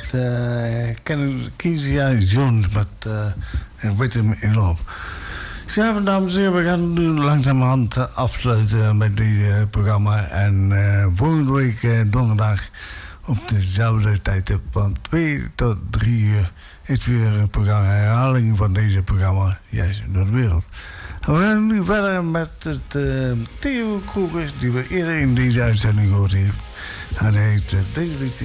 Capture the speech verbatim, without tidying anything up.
uh, Kezia Jones met uh, Rhythm in Love. Ja, dames en heren, we gaan nu langzamerhand afsluiten met dit uh, programma. En uh, volgende week uh, donderdag op dezelfde tijd van twee tot drie uur is weer een programma, herhaling van deze programma, juist door de wereld. En we gaan nu verder met het uh, Theo Kroekers, die we eerder in deze uitzending gehoord hebben. En hij heeft uh, deze liedje